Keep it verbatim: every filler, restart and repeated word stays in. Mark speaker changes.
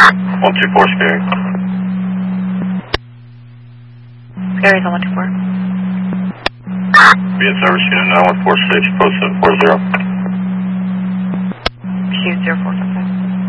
Speaker 1: one two four Scary.
Speaker 2: Scary's on one two four.
Speaker 1: Be in service unit nine one four six, post seven four zero.
Speaker 2: Q zero four seven five.